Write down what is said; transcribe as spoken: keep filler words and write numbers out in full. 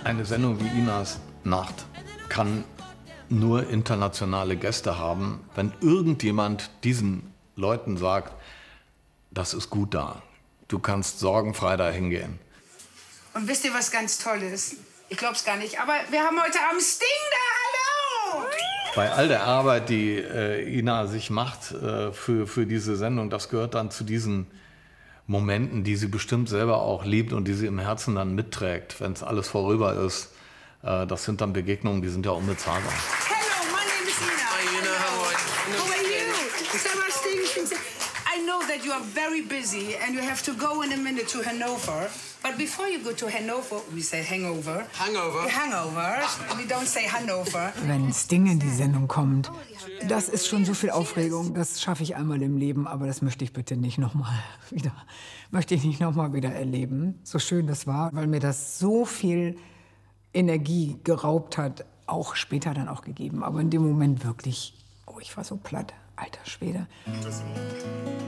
Eine Sendung wie Inas Nacht kann nur internationale Gäste haben, wenn irgendjemand diesen Leuten sagt, das ist gut da. Du kannst sorgenfrei da hingehen. Und wisst ihr, was ganz toll ist? Ich glaub's gar nicht, aber wir haben heute Abend Sting da, hallo! Bei all der Arbeit, die äh, Ina sich macht äh, für, für diese Sendung, das gehört dann zu diesen Momenten, die sie bestimmt selber auch liebt und die sie im Herzen dann mitträgt, wenn es alles vorüber ist. Äh, das sind dann Begegnungen, die sind ja unbezahlbar. Hello, my name is Ina. Hi, Ina, how are you? How are you? Sarah Sting. I know that you are very busy and you have to go in a minute to Hanover. But before you go to Hanover, we say hangover. Hangover? Hangover. We don't say Hanover. Wenn Sting in die Sendung kommt, das ist schon so viel Aufregung. Das schaffe ich einmal im Leben, aber das möchte ich bitte nicht noch mal wieder, möchte ich nicht noch mal wieder erleben. So schön das war, weil mir das so viel Energie geraubt hat, auch später dann auch gegeben. Aber in dem Moment wirklich, oh, ich war so platt, alter Schwede.